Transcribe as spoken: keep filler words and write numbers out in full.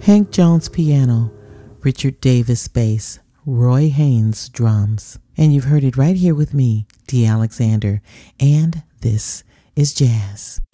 Hank Jones piano, Richard Davis bass, Roy Haynes drums. And you've heard it right here with me, Dee Alexander. And this is jazz.